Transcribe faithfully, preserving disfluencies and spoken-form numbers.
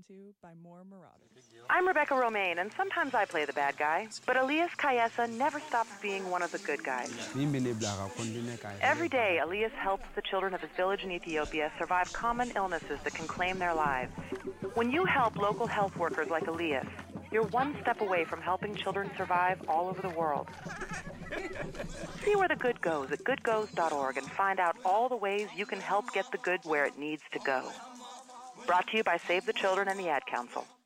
to by more Marauders. I'm Rebecca Romaine, and sometimes I play the bad guy, but Elias Kayessa never stops being one of the good guys. Every day, Elias helps the children of his village in Ethiopia survive common illnesses that can claim their lives. When you help local health workers like Elias, you're one step away from helping children survive all over the world. See where the good goes at good goes dot org and find out all the ways you can help get the good where it needs to go. Brought to you by Save the Children and the Ad Council.